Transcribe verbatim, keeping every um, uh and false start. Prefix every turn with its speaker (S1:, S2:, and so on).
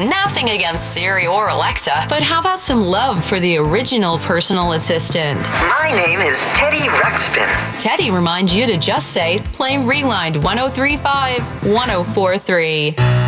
S1: nothing against Siri or Alexa, but how about some love for the original personal assistant?
S2: My name is Teddy Ruxpin.
S1: Teddy reminds you to just say, play Rewind one oh three point five, one oh four point three.